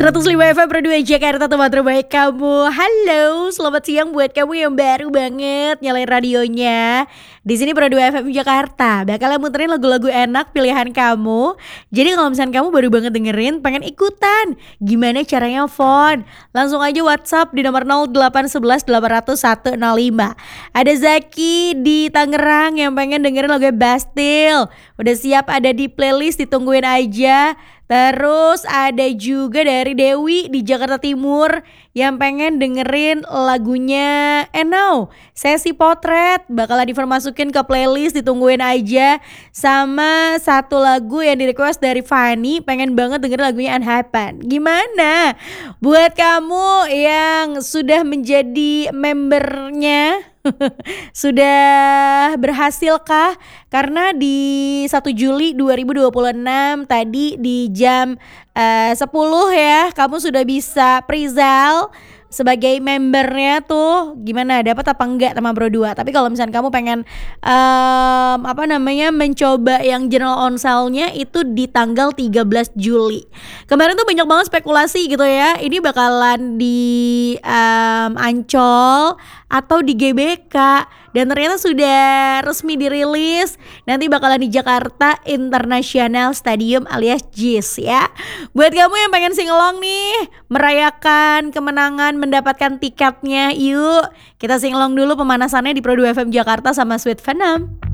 105 FM Pro 2 Jakarta, tempat terbaik kamu. Halo, selamat siang buat kamu yang baru banget nyalain radionya. Di sini Pro 2 FM Jakarta bakalan muterin lagu-lagu enak pilihan kamu. Jadi kalau misalnya kamu baru banget dengerin, pengen ikutan, gimana caranya phone? Langsung aja WhatsApp di nomor 0811 800 105. Ada Zaki di Tangerang yang pengen dengerin lagu Bastille. Udah siap ada di playlist, ditungguin aja. Terus ada juga dari Dewi di Jakarta Timur yang pengen dengerin lagunya Now, Sesi Potret, bakalan dimasukin ke playlist, ditungguin aja. Sama satu lagu yang di request dari Fanny, pengen banget dengerin lagunya Unhappen. Gimana buat kamu yang sudah menjadi membernya? Sudah berhasilkah? Karena di 1 Juli 2026 tadi di jam 10 ya, kamu sudah bisa pre-sale sebagai membernya tuh. Gimana, dapat apa enggak sama Bro 2? Tapi kalau misalnya kamu pengen mencoba yang general on sale-nya itu di tanggal 13 Juli. Kemarin tuh banyak banget spekulasi gitu ya. Ini bakalan di Ancol atau di GBK, dan ternyata sudah resmi dirilis. Nanti bakalan di Jakarta International Stadium alias JIS ya. Buat kamu yang pengen singelong nih, merayakan kemenangan, mendapatkan tiketnya, yuk kita singelong dulu pemanasannya di Pro 2 FM Jakarta sama Sweet Venom.